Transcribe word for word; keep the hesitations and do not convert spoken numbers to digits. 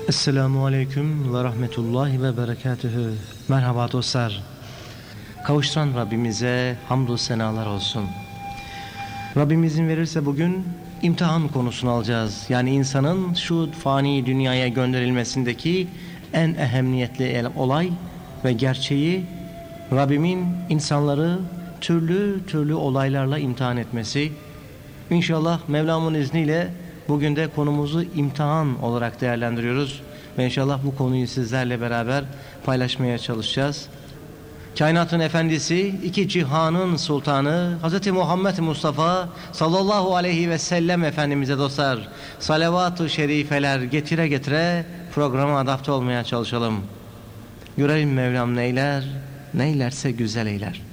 Esselamu Aleyküm ve Rahmetullahi ve Berekatühü. Merhaba dostlar. Kavuşturan Rabbimize hamdü senalar olsun. Rabbim izin verirse bugün imtihan konusunu alacağız. Yani insanın şu fani dünyaya gönderilmesindeki en ehemmiyetli olay ve gerçeği Rabbimin insanları türlü türlü olaylarla imtihan etmesi. İnşallah Mevlam'ın izniyle bugün de konumuzu imtihan olarak değerlendiriyoruz. Ve inşallah bu konuyu sizlerle beraber paylaşmaya çalışacağız. Kainatın efendisi, iki cihanın sultanı Hz. Muhammed Mustafa sallallahu aleyhi ve sellem Efendimiz'e dostlar salavat-ı şerifeler getire getire programa adapte olmaya çalışalım. Görelim Mevlam neyler, neylerse güzel eyler.